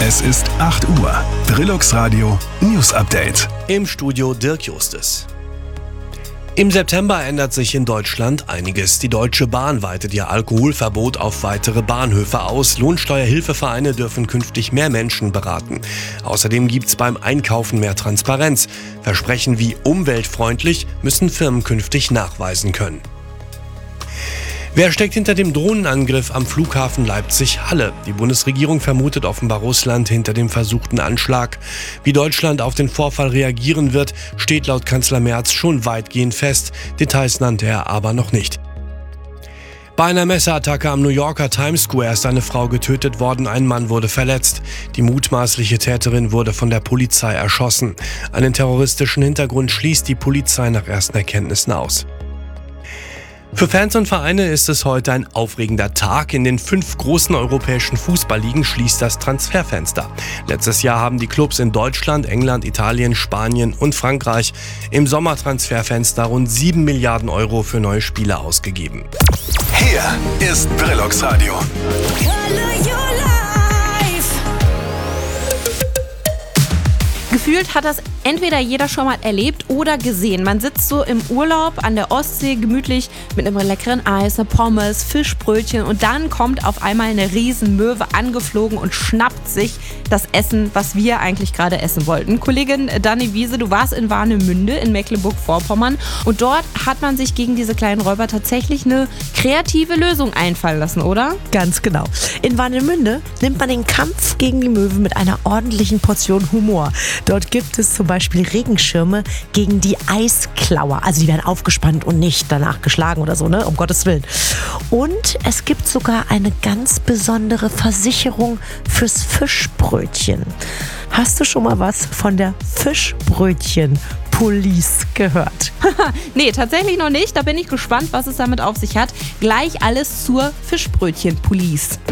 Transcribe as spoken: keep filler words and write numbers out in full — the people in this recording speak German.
Es ist acht Uhr. Brillux Radio News Update. Im Studio Dirk Justus. Im September ändert sich in Deutschland einiges. Die Deutsche Bahn weitet ihr Alkoholverbot auf weitere Bahnhöfe aus. Lohnsteuerhilfevereine dürfen künftig mehr Menschen beraten. Außerdem gibt's beim Einkaufen mehr Transparenz. Versprechen wie umweltfreundlich müssen Firmen künftig nachweisen können. Wer steckt hinter dem Drohnenangriff am Flughafen Leipzig-Halle? Die Bundesregierung vermutet offenbar Russland hinter dem versuchten Anschlag. Wie Deutschland auf den Vorfall reagieren wird, steht laut Kanzler Merz schon weitgehend fest. Details nannte er aber noch nicht. Bei einer Messerattacke am New Yorker Times Square ist eine Frau getötet worden, ein Mann wurde verletzt. Die mutmaßliche Täterin wurde von der Polizei erschossen. Einen terroristischen Hintergrund schließt die Polizei nach ersten Erkenntnissen aus. Für Fans und Vereine ist es heute ein aufregender Tag. In den fünf großen europäischen Fußballligen schließt das Transferfenster. Letztes Jahr haben die Clubs in Deutschland, England, Italien, Spanien und Frankreich im Sommertransferfenster rund sieben Milliarden Euro für neue Spieler ausgegeben. Hier ist Brillux Radio. Gefühlt hat das entweder jeder schon mal erlebt oder gesehen. Man sitzt so im Urlaub an der Ostsee gemütlich mit einem leckeren Eis, einer Pommes, Fischbrötchen und dann kommt auf einmal eine Riesenmöwe angeflogen und schnappt sich das Essen, was wir eigentlich gerade essen wollten. Kollegin Dani Wiese, du warst in Warnemünde in Mecklenburg-Vorpommern und dort hat man sich gegen diese kleinen Räuber tatsächlich eine kreative Lösung einfallen lassen, oder? Ganz genau. In Warnemünde nimmt man den Kampf gegen die Möwe mit einer ordentlichen Portion Humor. Dort gibt es zum Beispiel Regenschirme gegen die Eisklauer. Also die werden aufgespannt und nicht danach geschlagen oder so, ne? Um Gottes Willen. Und es gibt sogar eine ganz besondere Versicherung fürs Fischbrötchen. Hast du schon mal was von der Fischbrötchen-Police gehört? Nee, tatsächlich noch nicht. Da bin ich gespannt, was es damit auf sich hat. Gleich alles zur Fischbrötchen-Police.